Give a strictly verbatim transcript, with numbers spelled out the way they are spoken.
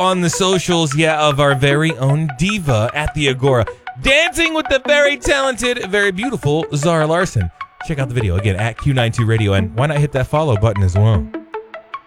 on the socials, yeah, of our very own diva at the Agora, dancing with the very talented, very beautiful Zara Larson. Check out the video again at Q ninety-two Radio, and why not hit that follow button as well?